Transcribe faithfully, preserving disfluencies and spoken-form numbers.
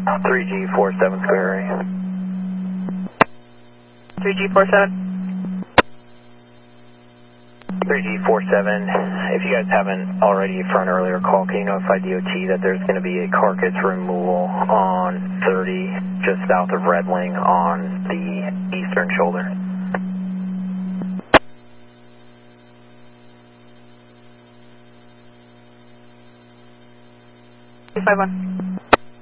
three G four seven square area. three G four seven. three G four seven, if you guys haven't already for an earlier call, can you notify D O T that there's going to be a carcass removal on thirty just south of Red Wing on the eastern shoulder? two five one.